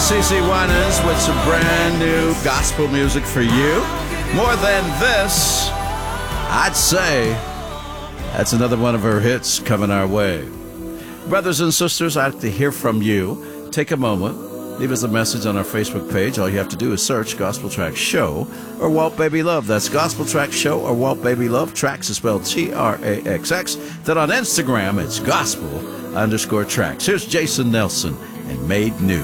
CeCe Winans with some brand new gospel music for you. More Than This, I'd say that's another one of her hits coming our way. Brothers and sisters, I'd like to hear from you. Take a moment, leave us a message on our Facebook page. All you have to do is search Gospel Track Show or Walt Baby Love. That's Gospel Track Show or Walt Baby Love. Tracks is spelled Traxx. Then on Instagram, it's gospel_tracks. Here's Jason Nelson and Made New.